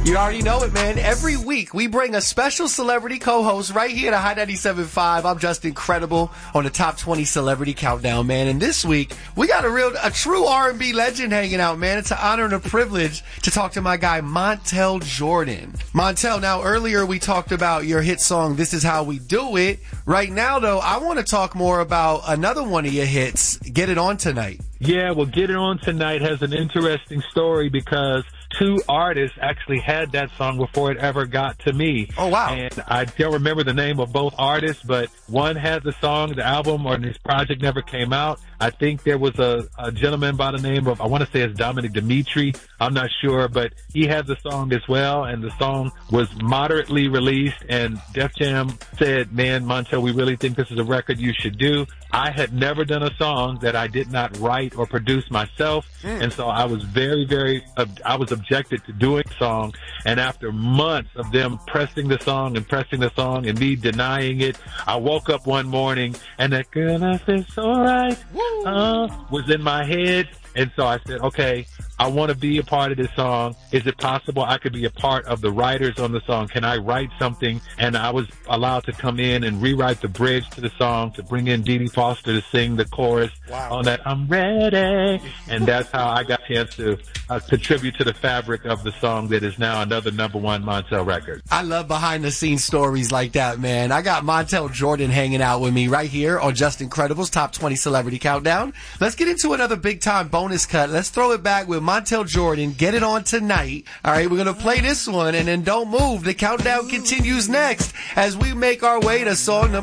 You already know it, man. Every week, we bring a special celebrity co-host right here to High 97.5. I'm Justin Credible on the Top 20 Celebrity Countdown, man. And this week, we got a true R&B legend hanging out, man. It's an honor and a privilege to talk to my guy, Montel Jordan. Montel, now earlier we talked about your hit song, This Is How We Do It. Right now, though, I want to talk more about another one of your hits, Get It On Tonight. Yeah, well, Get It On Tonight has an interesting story because two artists actually had that song before it ever got to me. Oh, wow. And I don't remember the name of both artists, but one had the song, the album, or this project never came out. I think there was a gentleman by the name of, I want to say it's Dominic Dimitri. I'm not sure, but he had the song as well, and the song was moderately released, and Def Jam said, man, Montel, we really think this is a record you should do. I had never done a song that I did not write or produce myself, and so I was I was objected to doing the song, and after months of them pressing the song and me denying it, I woke up one morning and that girl I said so right was in my head. And so I said, okay, I want to be a part of this song. Is it possible I could be a part of the writers on the song? Can I write something? And I was allowed to come in and rewrite the bridge to the song, to bring in Dee Dee Foster to sing the chorus on that I'm ready. And that's how I got a chance to contribute to the fabric of the song that is now another number one Montel record. I love behind the scenes stories like that, man. I got Montel Jordan hanging out with me right here on Justin Credible's Top 20 Celebrity Countdown. Let's get into another big time bonus cut. Let's throw it back with Montel Jordan. Get It On Tonight. All right, we're going to play this one and then don't move. The countdown continues next as we make our way to song number